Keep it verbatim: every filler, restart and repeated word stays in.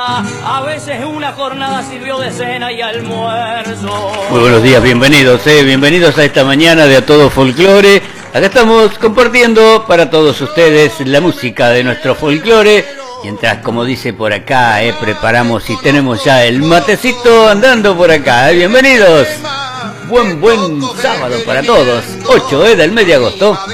A veces una jornada sirvió de cena y almuerzo. Muy buenos días, bienvenidos, eh, bienvenidos a esta mañana de A Todo Folclore. Acá estamos compartiendo para todos ustedes la música de nuestro folclore. Mientras, como dice por acá, eh, preparamos y tenemos ya el matecito andando por acá. Eh, bienvenidos. Buen, buen sábado para todos. ocho eh, del mes de agosto.